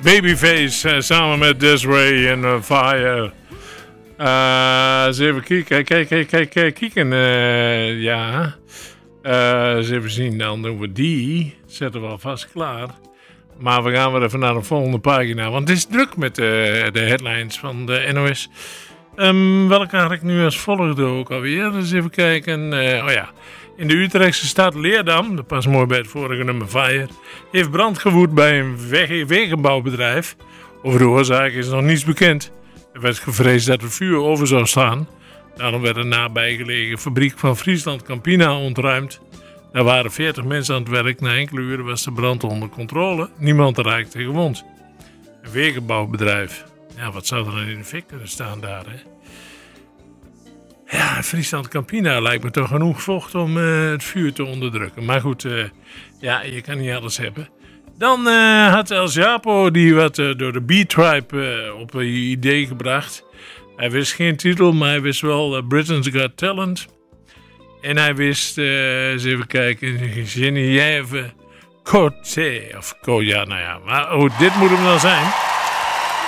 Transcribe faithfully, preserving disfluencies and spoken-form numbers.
Babyface uh, samen met Desiree en uh, Fire. Uh, eens even kijken, kijk, kijk, kijk, kijk, kijken. Uh, ja. Uh, eens even zien, dan doen we die. Zetten we alvast klaar. Maar we gaan weer even naar de volgende pagina. Want het is druk met uh, de headlines van de N O S. Um, welke had ik nu als volgende ook alweer? Dus even kijken. Uh, oh ja. In de Utrechtse stad Leerdam, dat past mooi bij het vorige nummer Fire, heeft brand gewoed bij een weg- wegenbouwbedrijf. Over de oorzaak is nog niets bekend. Er werd gevreesd dat het vuur over zou staan. Daarom werd een nabijgelegen fabriek van Friesland Campina ontruimd. Daar waren veertig mensen aan het werk. Na enkele uren was de brand onder controle. Niemand raakte gewond. Een wegenbouwbedrijf. Ja, wat zou er dan in de fik kunnen staan daar, hè? Ja, Friesland Campina lijkt me toch genoeg vocht om uh, het vuur te onderdrukken. Maar goed, uh, ja, je kan niet alles hebben. Dan uh, had El Chapo die wat uh, door de B-Tribe uh, op een idee gebracht. Hij wist geen titel, maar hij wist wel uh, Britain's Got Talent. En hij wist, uh, eens even kijken, Geneviève Coté. Of, oh, ja, nou ja, maar oh, dit moet hem dan zijn.